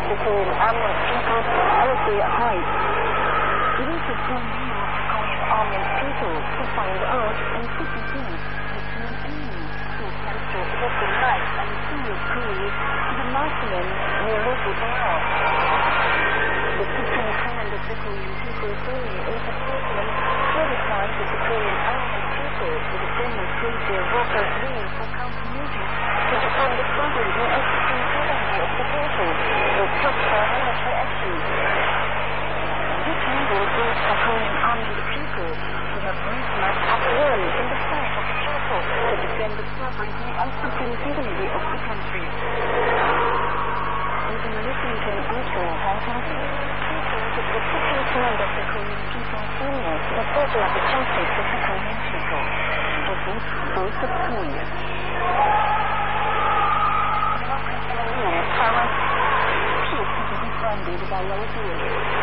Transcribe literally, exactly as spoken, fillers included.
the Korean Army and people policy at height. It is a strong view of the Korean Army and people to find out and put to death the Korean enemy who attempt to recognize and serious crews to the marksmen near local there. The Supreme Command of the Korean People's Army is a statement certified that the Korean Army and people will demonstrate their workers' will for countermeasures to defend the sovereignty and supreme sovereignty of the people with hostile military action. This measure goes for Korean Army and the people who have risen up at will in the sight of the people to defend the sovereignty and supreme sovereignty of the country. You can listen to an intro of Hong Kong. Is the Supreme Command of the Korean People's Union, the photo of the conflict of the Korean people, of which both of Korea. Democracy and power, peace is defended by no fear.